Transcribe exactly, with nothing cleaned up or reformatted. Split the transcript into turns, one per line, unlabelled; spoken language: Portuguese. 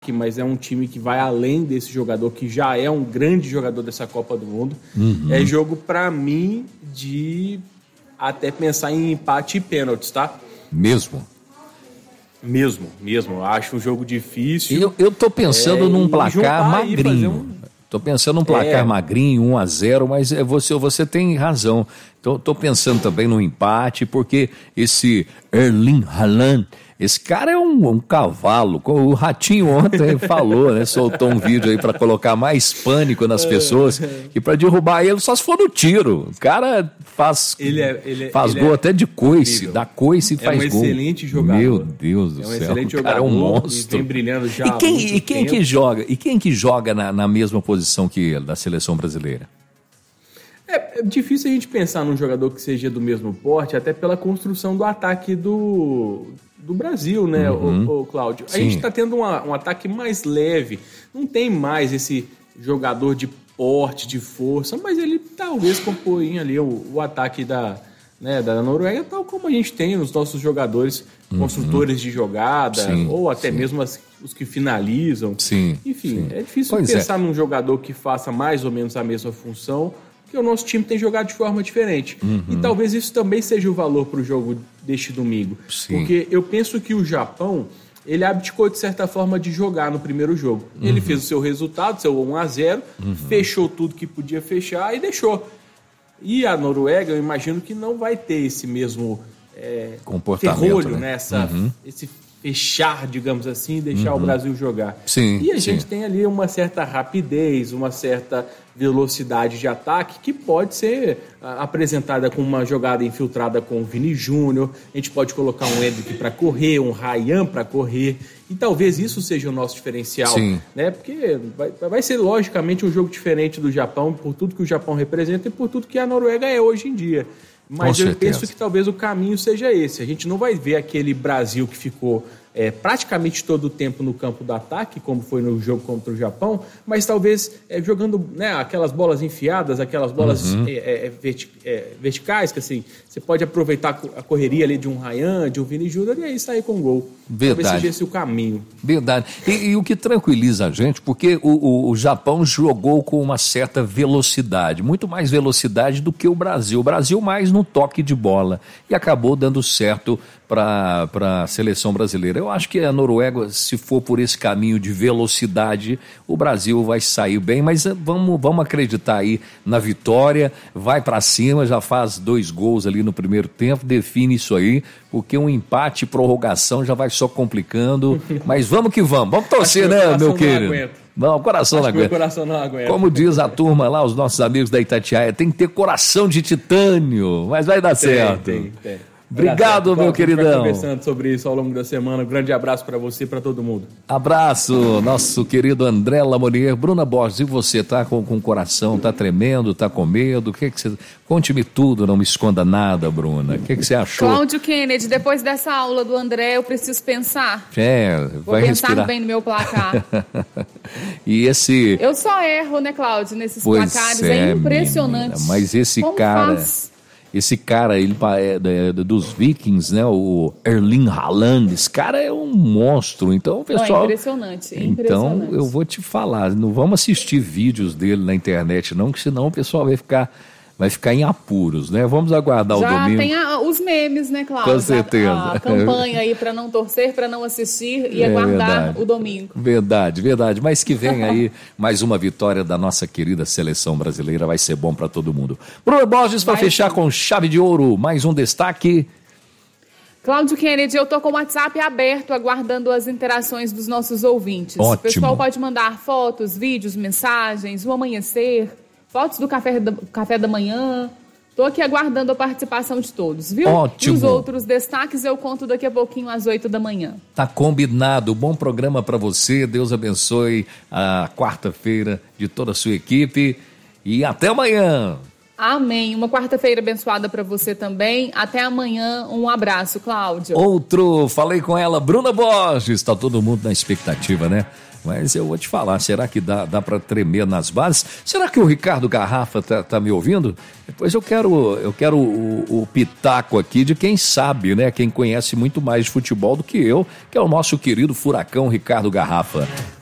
mas é um time que vai além desse jogador, que já é um grande jogador dessa Copa do Mundo.
Uhum.
É jogo, para mim, de até pensar em empate e pênaltis, tá?
Mesmo?
Mesmo, mesmo. Eu acho um jogo difícil.
Eu, eu tô pensando
é,
num placar magrinho.
Um...
Tô pensando num placar
é.
magrinho, um a zero, mas você, você tem razão. Tô, tô pensando também no empate, porque esse Erling Haaland, esse cara é um, um cavalo. O Ratinho ontem falou, né? Soltou um vídeo aí para colocar mais pânico nas pessoas, que para derrubar ele só se for no tiro. O cara faz,
ele é, ele é,
faz
ele
gol
é
até de coice, dá coice e
é
faz
um
gol.
Excelente jogador.
Meu Deus do
é um
céu,
excelente
o cara
jogador,
é um monstro.
E vem brilhando já
e quem,
há muito
e quem
tempo.
que joga? E quem que joga na, na mesma posição que ele, da seleção brasileira?
É, é difícil a gente pensar num jogador que seja do mesmo porte, até pela construção do ataque do, do Brasil, né,
Uhum.
o, o Cláudio? A
Sim.
gente está tendo uma, um ataque mais leve, não tem mais esse jogador de porte, de força, mas ele talvez compõe ali o, o ataque da, né, da Noruega, tal como a gente tem os nossos jogadores
uhum.
construtores de jogada,
Sim,
ou até
sim.
mesmo as, os que finalizam.
Sim,
Enfim,
sim.
é difícil
Pois
pensar
é.
num jogador que faça mais ou menos a mesma função, porque o nosso time tem jogado de forma diferente.
Uhum.
E talvez isso também seja o valor para o jogo deste domingo.
Sim.
Porque eu penso que o Japão, ele abdicou de certa forma de jogar no primeiro jogo.
Uhum.
Ele fez o seu resultado, seu um a zero, uhum. fechou tudo que podia fechar e deixou. E a Noruega, eu imagino que não vai ter esse mesmo é,
comportamento,
ferrolho,
né?
né? Essa,
uhum.
esse fechar, digamos assim, e deixar
uhum.
o Brasil jogar.
Sim,
e a gente
sim.
tem ali uma certa rapidez, uma certa velocidade de ataque que pode ser a, apresentada com uma jogada infiltrada com o Vini Júnior. A gente pode colocar um Endrick para correr, um Ryan para correr, e talvez isso seja o nosso diferencial.
Sim.
Né? Porque vai, vai ser logicamente um jogo diferente do Japão, por tudo que o Japão representa e por tudo que a Noruega é hoje em dia. Mas
Com
eu
certeza.
penso que talvez o caminho seja esse. A gente não vai ver aquele Brasil que ficou é, praticamente todo o tempo no campo do ataque, como foi no jogo contra o Japão, mas talvez é, jogando, né, aquelas bolas enfiadas, aquelas bolas
uhum.
é, é, verti- é, verticais, que assim, você pode aproveitar a correria ali de um Ryan, de um Vini Júnior e aí sair com gol.
Verdade.
Talvez seja esse o caminho.
Verdade. E, e o que tranquiliza a gente, porque o, o, o Japão jogou com uma certa velocidade, muito mais velocidade do que o Brasil. O Brasil mais no toque de bola e acabou dando certo para a seleção brasileira. Eu acho que a Noruega, se for por esse caminho de velocidade, o Brasil vai sair bem, mas vamos, vamos acreditar aí na vitória, vai para cima, já faz dois gols ali no primeiro tempo, define isso aí, porque um empate, prorrogação já vai só complicando, mas vamos que vamos, vamos torcer, né, meu querido? Não, o coração
Acho
não
que meu
aguenta.
coração não aguenta.
Como diz a turma lá, os nossos amigos da Itatiaia, tem que ter coração de titânio, mas vai dar
Tem,
certo.
tem, tem.
Obrigado, meu queridão.
A gente vai conversando sobre isso ao longo da semana. Um grande abraço para você e para todo mundo.
Abraço, nosso querido André Lamonier. Bruna Borges, e você, tá com, com o coração, tá tremendo, tá com medo? O que que você... Conte-me tudo, não me esconda nada, Bruna. O que que você achou?
Cláudio Kennedy, depois dessa aula do André, eu preciso pensar.
É,
Vou
vai
pensar
respirar.
bem no meu placar.
E esse...
Eu só erro, né, Cláudio, nesses
Pois
placares.
é,
É impressionante.
menina, mas esse
Como
cara...
faz?
Esse cara, ele é, é, dos Vikings, né? O Erling Haaland, esse cara é um monstro. Então, o pessoal...
Não, é impressionante, é impressionante.
Então, eu vou te falar, não vamos assistir vídeos dele na internet, não, que senão o pessoal vai ficar, vai ficar em apuros, né? Vamos aguardar
Já
o domingo.
tem a, os memes, né, Cláudio?
Com certeza.
A, a campanha aí para não torcer, para não assistir e
É
aguardar
verdade.
o domingo.
Verdade, verdade. Mas que vem aí mais uma vitória da nossa querida seleção brasileira, vai ser bom para todo mundo. Bruno Borges, para
Vai
fechar
sim.
com chave de ouro, mais um destaque.
Cláudio Kennedy, eu tô com o WhatsApp aberto, aguardando as interações dos nossos ouvintes.
Ótimo.
O pessoal pode mandar fotos, vídeos, mensagens, o amanhecer, fotos do café da, café da manhã. Tô aqui aguardando a participação de todos, viu?
Ótimo.
E os outros destaques eu conto daqui a pouquinho às oito da manhã.
Tá combinado. Bom programa para você. Deus abençoe a quarta-feira de toda a sua equipe. E até amanhã.
Amém. Uma quarta-feira abençoada para você também. Até amanhã. Um abraço, Cláudio.
Outro, falei com ela, Bruna Borges. Está todo mundo na expectativa, né? Mas eu vou te falar, será que dá, dá para tremer nas bases? Será que o Ricardo Garrafa tá, tá me ouvindo? Depois eu quero, eu quero o, o pitaco aqui de quem sabe, né? Quem conhece muito mais de futebol do que eu, que é o nosso querido furacão Ricardo Garrafa.